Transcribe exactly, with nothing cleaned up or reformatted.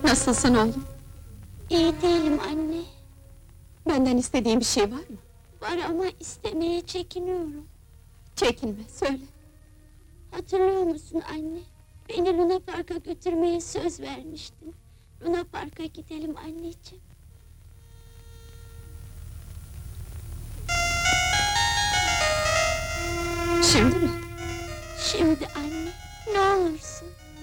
Nasılsın oğlum? İyi değilim anne. Benden istediğin bir şey var mı? Var ama istemeye çekiniyorum. Çekinme, söyle. Hatırlıyor musun anne? Beni Luna Park'a götürmeye söz vermiştin. Luna Park'a gidelim anneciğim. Şimdi mi? Şimdi anne.